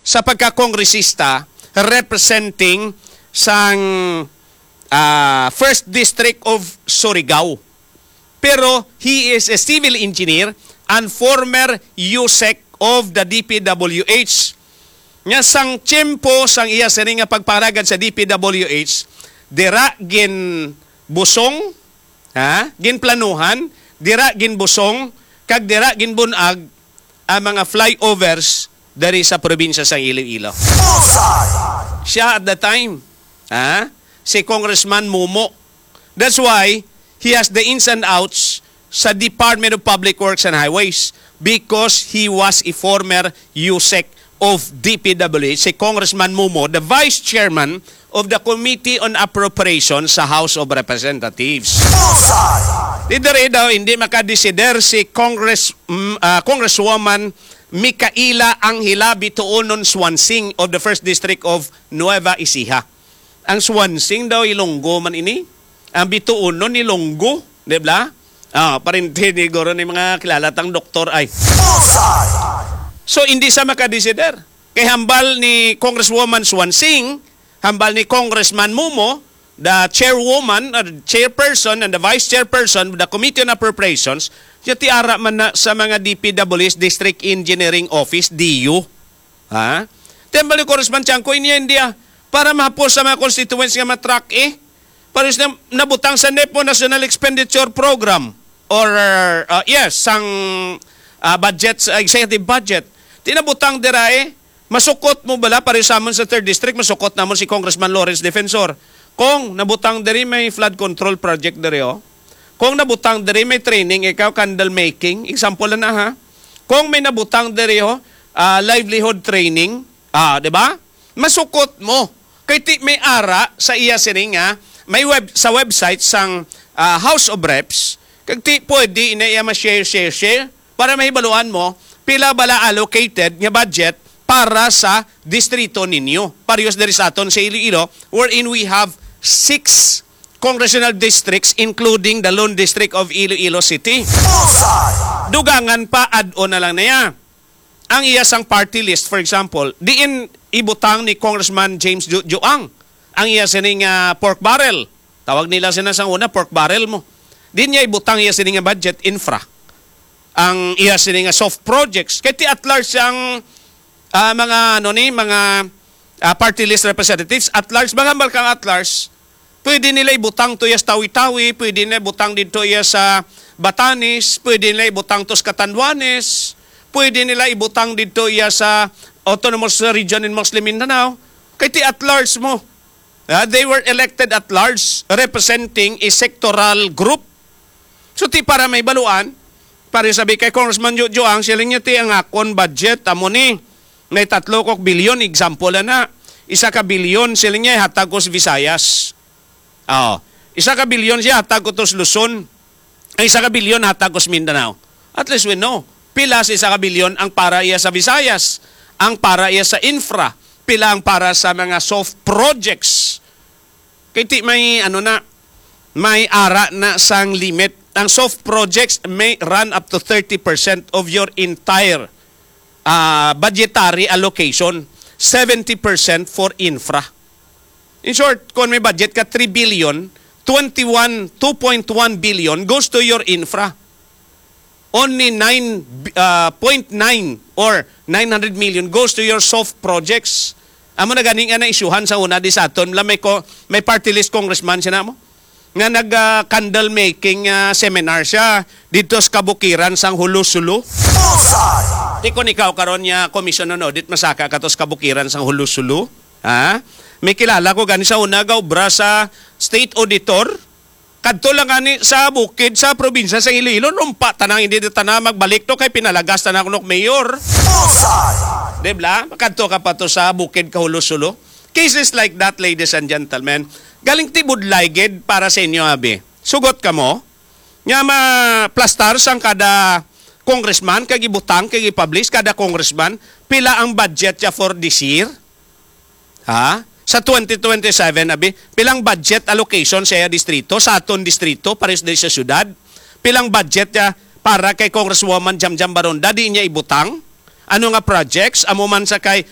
sa pagka-kongresista representing sang First District of Surigao. Pero he is a civil engineer and former USEC of the DPWH. Nga sang tiyempo sang iya sini nga pagparagad sa DPWH, dira gin busong, gin planuhan, dira gin busong, kag dira gin bunag ang mga flyovers dari sa probinsya sa Iloilo. Siya at the time, si Congressman Mumo. That's why he has the ins and outs sa Department of Public Works and Highways because he was a former USEC of DPWH, si Congressman Mumo, the Vice Chairman of the Committee on Appropriations sa House of Representatives. Didere daw hindi makadesider si Congresswoman Micaela Angela Bituonon Swansing of the 1st District of Nueva Ecija. Ang Swansing daw Ilonggo man ini. Ang Bituonon Ilonggo, di ba? Parinti ni Goro ni mga kilalatang doktor ay. So, hindi sa makadesider. Kay hambal ni Congresswoman Swansing, hambal ni Congressman Mumo, the chairwoman, or chairperson, and the vice chairperson of the Committee on Appropriations, siya tiara man na sa mga DPWH District Engineering Office, DU. Tembal ni Congressman Chanco, India, para mahapos sa mga constituents nga matrack para nabutang sa NEPO National Expenditure Program, or sang budget, executive budget. Tinabutang dira masukot mo bala para sa amon sa 3rd District, masukot namon si Congressman Lawrence Defensor. Kung nabutang diri may flood control project diri Kung nabutang diri may training, ikaw candle making, example na Kung may nabutang diri livelihood training, di ba? Masukot mo. Kay ti may ara sa iya sini nga may sa website sang House of Reps, kag ti pwede ina iya ma-share para mahibaluan mo pila bala allocated nga budget para sa distrito ninyo. Parehas diri sa aton sa Iloilo, wherein we have 6 congressional districts including the Lone District of Iloilo City. Dugangan pa add-on na lang na yan. Ang iyasang party list, for example, diin ibutang ni Congressman James Joang ang iya sining pork barrel. Tawag nila sinasang una, pork barrel mo. Di niya ibutang iya sining budget infra. Ang iya sining soft projects. Kaya ti at large ang mga party list representatives at large, mga balkang at large, pwede nila ibutang to iya sa Tawi-Tawi, pwede nila ibutang dito iya sa Batanes, pwede nila ibutang to sa Catanduanes, pwede nila ibutang dito iya sa Autonomous Region in Muslim Mindanao. Kaya ti at large mo. They were elected at large representing a sectoral group. So ti para may baluan, para sabi kay Congressman Joang, siling niya ti ang akon budget, amo ni, may 3 bilyon, example na, 1 bilyon siling niya hatag ko sa Visayas. 1 bilyon siya hatag ko to sa Luzon, 1 bilyon hatag ko sa Mindanao. At least we know, pila sa 1 bilyon ang para iya sa Visayas, ang para iya sa infra, pila ang para sa mga soft projects. Kaya ti may may ara na sang limit. Ang soft projects may run up to 30% of your entire budgetary allocation. 70% for infra. In short, kung may budget ka 3 billion, 2.1 billion goes to your infra. Only 9.9 or 900 million goes to your soft projects. Amo na ganing na isyuhan sa una di sa aton. May party list congressman siya na mo. Nga nag-candle making seminar siya dito sa kabukiran sang Hulusulu. Tikon ikaw karon niya commission on audit masaka ka to sa kabukiran sang Hulusulu. May kilala ko gani sa una gaubra sa state auditor. Kadto lang gani sa bukid sa probinsya sa Iloilo. Rumpa tanang hindi tanang magbalik to kay pinalagas tanang kunok mayor. Dibla? Kadto ka pa to sa bukid ka Hulusulu. Cases like that, ladies and gentlemen, galing tibod layged para sa inyo, abi. Sugot ka mo, nga ma-plastar sang kada congressman, kagibutang, kagipublish, kada congressman, pila ang budget niya for this year? Sa 2027, abi, pilang budget allocation sa distrito, sa aton distrito, pares din sa syudad? Pilang budget niya para kay Congresswoman Jamjam Baronda, di niya ibutang? Ano nga projects? Amo man sa kay